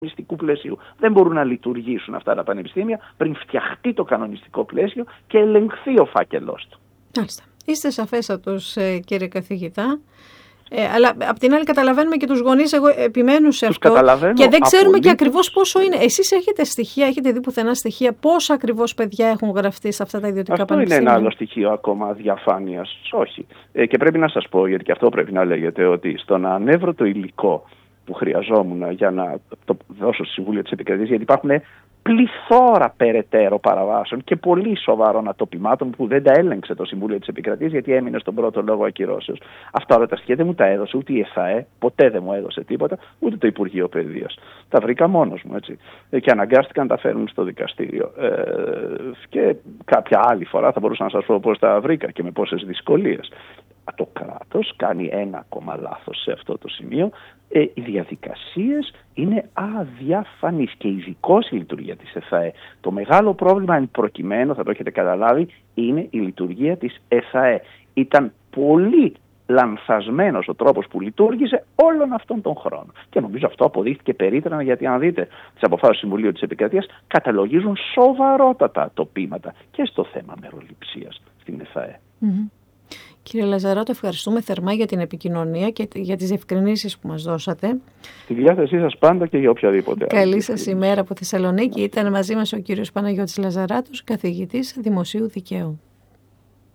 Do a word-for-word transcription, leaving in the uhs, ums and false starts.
κανονιστικού πλαισίου. Δεν μπορούν να λειτουργήσουν αυτά τα πανεπιστήμια πριν φτιαχτεί το κανονιστικό πλαίσιο και ελεγχθεί ο φάκελός του. Μάλιστα. Είστε σαφέστατος, κύριε καθηγητά. Ε, αλλά απ' την άλλη καταλαβαίνουμε και τους γονείς, εγώ επιμένω σε τους αυτό και δεν ξέρουμε απολύτως. Και ακριβώς πόσο είναι. Εσείς έχετε στοιχεία, έχετε δει πουθενά στοιχεία πόσα ακριβώς παιδιά έχουν γραφτεί σε αυτά τα ιδιωτικά αυτό πανεπιστήμια? Αυτό είναι ένα άλλο στοιχείο ακόμα διαφάνειας. Όχι. Ε, και πρέπει να σας πω, γιατί και αυτό πρέπει να λέγεται, ότι στο να ανέβρω το υλικό που χρειαζόμουν για να το δώσω στο Συμβούλιο της Επικρατείας, γιατί υπάρχουν πληθώρα περαιτέρω παραβάσεων και πολύ σοβαρών ατοπιμάτων που δεν τα έλεγξε το Συμβούλιο της Επικρατείας, γιατί έμεινε στον πρώτο λόγο ακυρώσεως. Αυτά όλα τα στοιχεία δεν μου τα έδωσε ούτε η ΕΘΑΕ, ποτέ δεν μου έδωσε τίποτα, ούτε το Υπουργείο Παιδείας. Τα βρήκα μόνος μου, έτσι. Και αναγκάστηκαν να τα φέρουν στο δικαστήριο. Ε, και κάποια άλλη φορά θα μπορούσα να σας πω πώς τα βρήκα και με πόσες δυσκολίες. Το κράτος κάνει ένα ακόμα λάθος σε αυτό το σημείο. Ε, οι διαδικασίες είναι αδιαφανείς και ειδικώς η λειτουργία της ΕΘΑΕ. Το μεγάλο πρόβλημα εν προκειμένου, θα το έχετε καταλάβει, είναι η λειτουργία της ΕΘΑΕ. Ήταν πολύ λανθασμένος ο τρόπος που λειτουργήσε όλον αυτόν τον χρόνο. Και νομίζω αυτό αποδείχθηκε περίτρανα, γιατί αν δείτε τις αποφάσεις του Συμβουλίου της Επικρατείας, καταλογίζουν σοβαρότατα ατοπήματα και στο θέμα μεροληψίας στην ΕΘΑΕ. Mm-hmm. Κύριε Λαζαράτο, ευχαριστούμε θερμά για την επικοινωνία και για τις διευκρινήσεις που μας δώσατε. Στη διάθεσή σας πάντα και για οποιαδήποτε άλλη. Καλή σας ημέρα από Θεσσαλονίκη. Ήταν μαζί μας ο κύριος Παναγιώτης Λαζαράτος, καθηγητής Δημοσίου Δικαίου.